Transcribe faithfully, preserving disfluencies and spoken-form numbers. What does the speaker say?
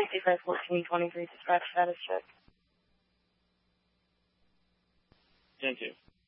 sixty-five fourteen twenty-three, dispatch status check. Thank you.